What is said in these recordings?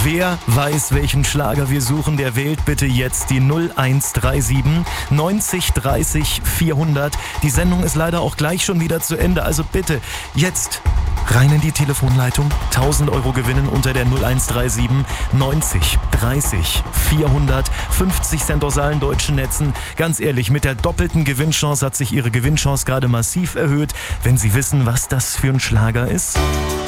Wer weiß, welchen Schlager wir suchen, der wählt bitte jetzt die 0137 90 30 400. Die Sendung ist leider auch gleich schon wieder zu Ende, also bitte jetzt rein in die Telefonleitung. 1000 Euro gewinnen unter der 0137 90 30 400. 50 Cent aus allen deutschen Netzen. Ganz ehrlich, mit der doppelten Gewinnchance hat sich Ihre Gewinnchance gerade massiv erhöht, wenn Sie wissen, was das für ein Schlager ist.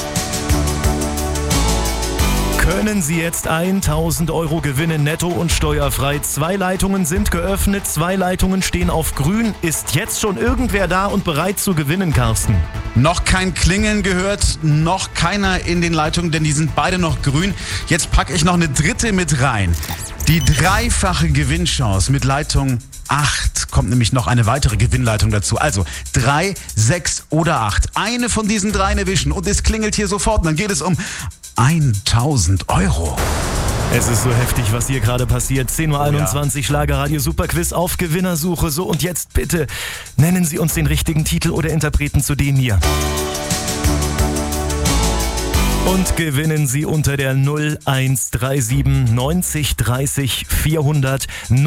Können Sie jetzt 1000 Euro gewinnen, netto und steuerfrei. 2 Leitungen sind geöffnet, 2 Leitungen stehen auf grün. Ist jetzt schon irgendwer da und bereit zu gewinnen, Carsten? Noch kein Klingeln gehört, noch keiner in den Leitungen, denn die sind beide noch grün. Jetzt packe ich noch eine dritte mit rein. Die dreifache Gewinnchance mit Leitung 8 kommt nämlich noch eine weitere Gewinnleitung dazu. Also 3, 6 oder 8. Eine von diesen 3 erwischen und es klingelt hier sofort. Und dann geht es um 1000 Euro. Es ist so heftig, was hier gerade passiert. 10.21 Uhr, Schlagerradio Superquiz auf Gewinnersuche. So, und jetzt bitte nennen Sie uns den richtigen Titel oder Interpreten zu dem hier. Und gewinnen Sie unter der 0137 90 30 400.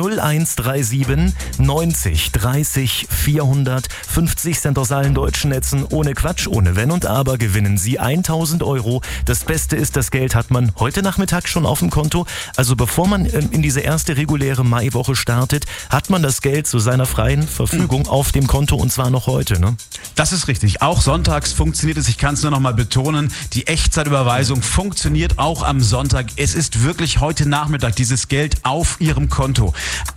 0137 90 30 400. 50 Cent aus allen deutschen Netzen. Ohne Quatsch, ohne Wenn und Aber gewinnen Sie 1000 Euro. Das Beste ist, das Geld hat man heute Nachmittag schon auf dem Konto. Also bevor man in diese erste reguläre Maiwoche startet, hat man das Geld zu seiner freien Verfügung auf dem Konto und zwar noch heute, ne? Das ist richtig. Auch sonntags funktioniert es. Ich kann es nur noch mal betonen. Die Echtzeitüberweisung funktioniert auch am Sonntag. Es ist wirklich heute Nachmittag dieses Geld auf Ihrem Konto.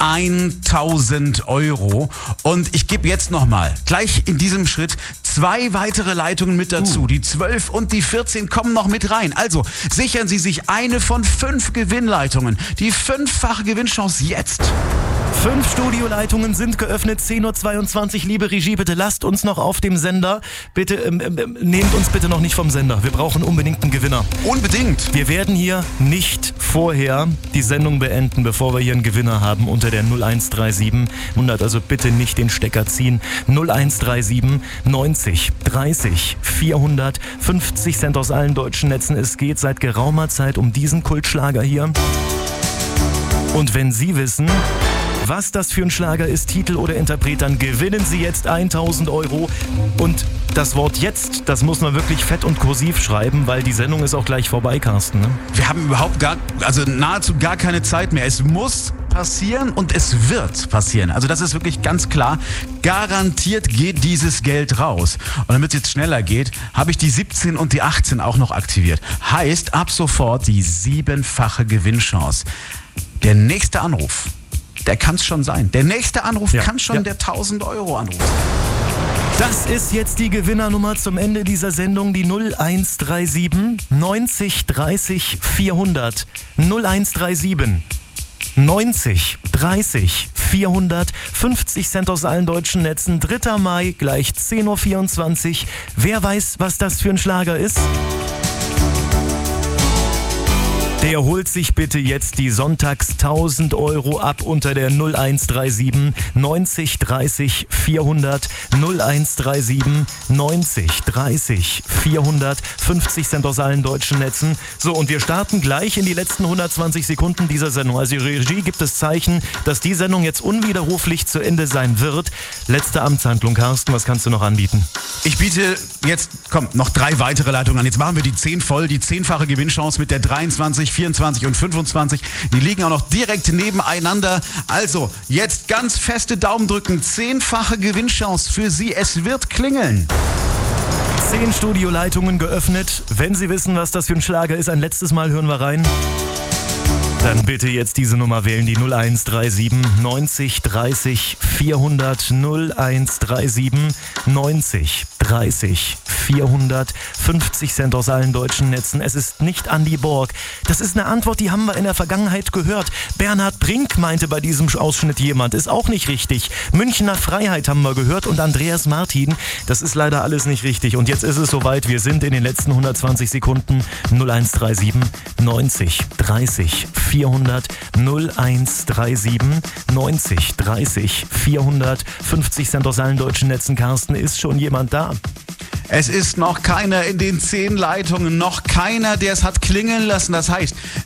1000 Euro. Und ich gebe jetzt noch mal gleich in diesem Schritt 2 weitere Leitungen mit dazu. Die 12 und die 14 kommen noch mit rein. Also sichern Sie sich eine von 5 Gewinnleitungen. Die 5-fache Gewinnchance jetzt. 5 Studioleitungen sind geöffnet, 10.22 Uhr. Liebe Regie, bitte lasst uns noch auf dem Sender. Bitte nehmt uns bitte noch nicht vom Sender. Wir brauchen unbedingt einen Gewinner. Unbedingt. Wir werden hier nicht vorher die Sendung beenden, bevor wir hier einen Gewinner haben unter der 0137 100. Also bitte nicht den Stecker ziehen. 0137 90 30 400. 50 Cent aus allen deutschen Netzen. Es geht seit geraumer Zeit um diesen Kultschlager hier. Und wenn Sie wissen, was das für ein Schlager ist, Titel oder Interpret, dann gewinnen Sie jetzt 1000 Euro. Und das Wort jetzt, das muss man wirklich fett und kursiv schreiben, weil die Sendung ist auch gleich vorbei, Carsten. Ne? Wir haben nahezu gar keine Zeit mehr. Es muss passieren und es wird passieren. Also das ist wirklich ganz klar. Garantiert geht dieses Geld raus. Und damit es jetzt schneller geht, habe ich die 17 und die 18 auch noch aktiviert. Heißt ab sofort die 7-fache Gewinnchance. Der nächste Anruf, der kann es schon sein. Der nächste Anruf kann schon der 1000 Euro Anruf sein. Das ist jetzt die Gewinnernummer zum Ende dieser Sendung, die 0137 90 30 400. 0137 90 30 400. 50 Cent aus allen deutschen Netzen. 3. Mai, gleich 10.24 Uhr. Wer weiß, was das für ein Schlager ist? Der holt sich bitte jetzt die sonntags 1000 Euro ab unter der 0137 90 30 400. 0137 90 30 400. 50 Cent aus allen deutschen Netzen. So, und wir starten gleich in die letzten 120 Sekunden dieser Sendung. Also die Regie gibt es Zeichen, dass die Sendung jetzt unwiderruflich zu Ende sein wird. Letzte Amtshandlung, Carsten, was kannst du noch anbieten? Ich biete jetzt, noch 3 weitere Leitungen an. Jetzt machen wir die 10 voll, die 10-fache Gewinnchance mit der 23, 24 und 25. Die liegen auch noch direkt nebeneinander. Also, jetzt ganz feste Daumen drücken. 10-fache Gewinnchance für Sie. Es wird klingeln. 10 Studioleitungen geöffnet. Wenn Sie wissen, was das für ein Schlager ist, ein letztes Mal hören wir rein. Dann bitte jetzt diese Nummer wählen, die 0137 90 30 400. 0137 90 30 400. 50 Cent aus allen deutschen Netzen. Es ist nicht Andy Borg. Das ist eine Antwort, die haben wir in der Vergangenheit gehört. Bernhard Brink meinte bei diesem Ausschnitt jemand. Ist auch nicht richtig. Münchner Freiheit haben wir gehört und Andreas Martin. Das ist leider alles nicht richtig. Und jetzt ist es soweit. Wir sind in den letzten 120 Sekunden. 0137 90 30 400. 0137 90 30 400. 50 Cent aus allen deutschen Netzen. Carsten, ist schon jemand da? Es ist noch keiner in den 10 Leitungen, noch keiner, der es hat klingeln lassen. Das heißt,